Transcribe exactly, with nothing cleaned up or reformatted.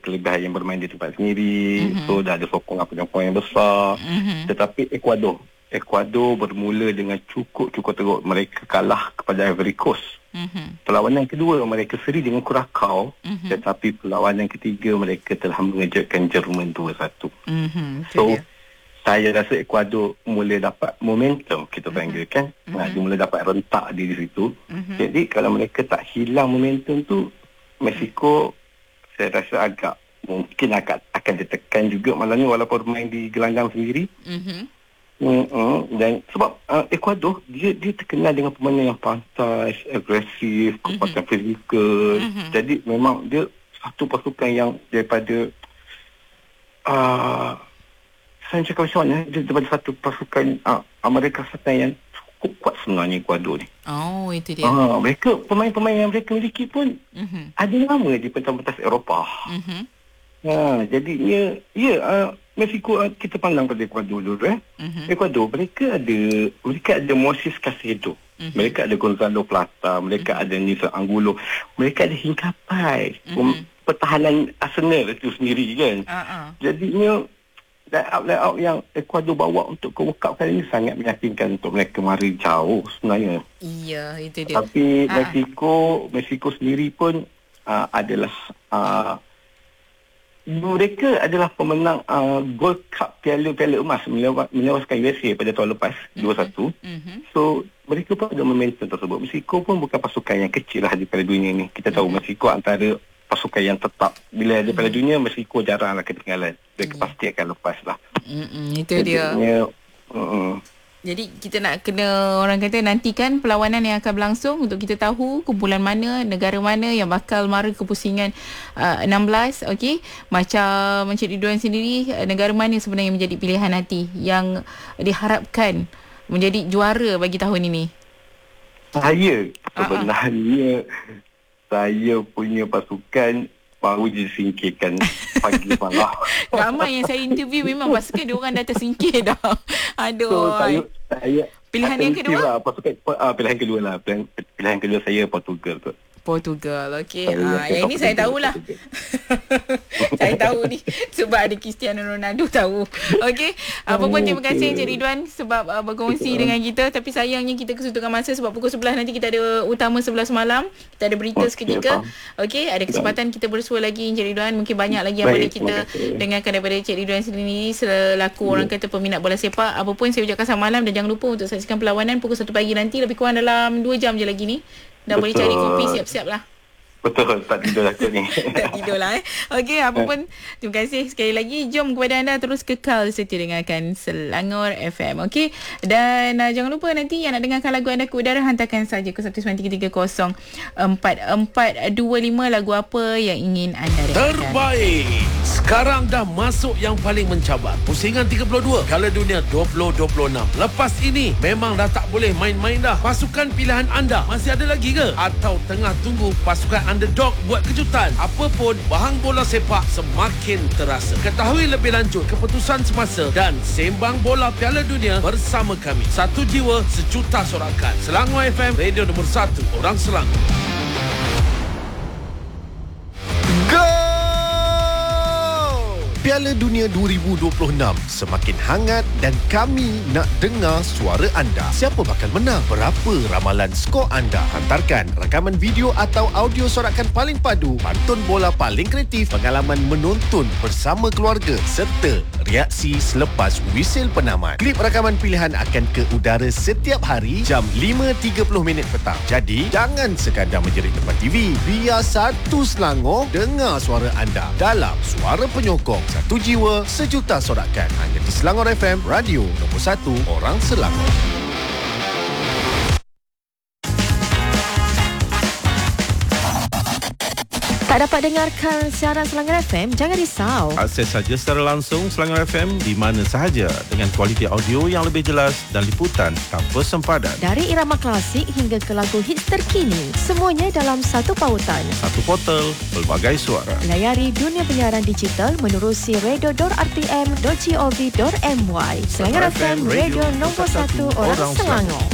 kelebihan yang bermain di tempat sendiri. Mm-hmm. So dah ada sokongan penyokong yang besar. Mm-hmm. Tetapi Ecuador Ecuador bermula dengan cukup-cukup teruk. Mereka kalah kepada Ivory Coast. Mm-hmm. Perlawanan kedua mereka seri dengan Curacao. Mm-hmm. Tetapi perlawanan ketiga mereka telah mengejutkan Jerman dua satu. Mm-hmm. So saya rasa Ecuador mula dapat momentum, kita panggil kan. Mm-hmm. Nah, dia mula dapat rentak di situ. Mm-hmm. Jadi kalau mereka tak hilang momentum tu, Mexico saya rasa agak mungkin akan akan ditekan juga malangnya walaupun bermain di gelanggang sendiri. Mm-hmm. Mm-hmm. Dan sebab uh, Ecuador dia dia terkenal dengan permainan yang pantas, agresif, kekuatan mm-hmm. fizikal. Mm-hmm. Jadi memang dia satu pasukan yang daripada uh, saya cakap macam mana, dia daripada satu pasukan uh, Amerika Selatan yang cukup kuat sebenarnya Ecuador ni. Oh, itu dia. Uh, mereka pemain-pemain yang mereka miliki pun mm-hmm. ada nama di pentas-pentas Eropah. Mm-hmm. Uh, jadinya ya uh, Mexico uh, kita pandang pada Ecuador dulu eh. Mm-hmm. Ecuador mereka ada mereka ada Moises Caicedo. Mm-hmm. Mereka ada Gonzalo Plata, mereka mm-hmm. ada Nilson Angulo, mereka ada Hincapié, mm-hmm. um, pertahanan Arsenal itu sendiri kan. Uh-uh. Jadinya layout-layout yang Ecuador bawa untuk ke World Cup kali ini sangat meyakinkan untuk mereka mari jauh sebenarnya. Iya, itu dia. Tapi uh-uh. Mexico Mexico sendiri pun uh, adalah uh, mereka adalah pemenang uh, Gold Cup Piala-Piala Emas menewaskan U S A pada tahun lepas mm-hmm. dua satu. Mm-hmm. So mereka pun ada momentum tersebut. Mexico pun bukan pasukan yang kecil lah di Piala Dunia ni. Kita tahu mm-hmm. Mexico antara pasukan yang tetap. Bila ada Piala mm-hmm. Dunia, Mexico jaranglah ketinggalan. Mereka mm-hmm. pasti akan lepas lah. Mm-hmm. Itu dia. Uh-uh. Jadi kita nak kena orang kata nantikan perlawanan yang akan berlangsung untuk kita tahu kumpulan mana, negara mana yang bakal mara ke pusingan uh, enam belas. Okey, macam Encik Ridwan sendiri, negara mana sebenarnya menjadi pilihan hati yang diharapkan menjadi juara bagi tahun ini? Saya sebenarnya uh-uh. saya punya pasukan baru je singkirkan pagi malam. Ramai yang saya interview memang pasukan dia orang dah tersingkir dah. Aduh. So saya, saya pilihan yang kedua? Lah, pasukan, uh, pilihan kedua lah. Pilihan, pilihan kedua saya Portugal tu. Portugal, okey. Ah, yang ini saya tahulah. Saya tahu ni sebab ada Cristiano Ronaldo tahu. Okey. Apa pun terima kasih Encik Ridwan sebab uh, berkongsi okay. dengan kita. Tapi sayangnya kita kesutukan masa sebab pukul sebelas nanti kita ada utama sebelas malam. Kita ada berita okay, seketika. Okey, ada kesempatan kita bersua lagi Encik Ridwan. Mungkin banyak lagi yang boleh kita dengarkan daripada Encik Ridwan sendiri selaku yeah. orang kata peminat bola sepak. Apa pun saya ucapkan selamat malam dan jangan lupa untuk saksikan perlawanan pukul satu pagi nanti, lebih kurang dalam dua jam je lagi ni. Dah boleh cari kopi, siap-siap lah. Betul, tak tidur lah kot ni. Tak tidur lah eh. Okey, apa pun terima kasih sekali lagi. Jom kepada anda terus kekal setia dengarkan Selangor F M. Okey, dan uh, jangan lupa nanti yang nak dengarkan lagu anda ke udara, hantarkan saja ke satu sembilan tiga tiga kosong empat empat dua lima lagu apa yang ingin anda dengarkan. Terbaik. Sekarang dah masuk yang paling mencabar. Pusingan tiga puluh dua, Piala Dunia dua ribu dua puluh enam. Lepas ini memang dah tak boleh main-main dah. Pasukan pilihan anda masih ada lagi ke? Atau tengah tunggu pasukan underdog buat kejutan? Apa pun, bahang bola sepak semakin terasa. Ketahui lebih lanjut keputusan semasa dan sembang bola Piala Dunia bersama kami. Satu jiwa, sejuta sorakan. Selangor F M, radio nombor satu orang Selangor. Go! Piala Dunia dua ribu dua puluh enam semakin hangat dan kami nak dengar suara anda. Siapa bakal menang? Berapa ramalan skor anda? Hantarkan rakaman video atau audio sorakan paling padu, pantun bola paling kreatif, pengalaman menonton bersama keluarga serta reaksi selepas wisil penamat. Klip rakaman pilihan akan ke udara setiap hari jam lima tiga puluh minit petang. Jadi, jangan sekadar menjerit depan T V. Biar satu Selangor dengar suara anda dalam Suara Penyokong. Satu jiwa, sejuta sorakan. Hanya di Selangor F M, radio nombor satu orang Selangor. Tak dapat dengarkan siaran Selangor F M? Jangan risau. Akses saja secara langsung Selangor F M di mana sahaja dengan kualiti audio yang lebih jelas dan liputan tanpa sempadan. Dari irama klasik hingga ke lagu hits terkini, semuanya dalam satu pautan. Satu portal, pelbagai suara. Layari dunia penyiaran digital menerusi radio dot r t m dot gov dot m y. Selangor F M, radio nombor satu orang Selangor.